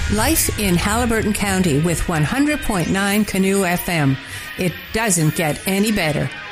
Life in Haliburton County with 100.9 Canoe FM. It doesn't get any better.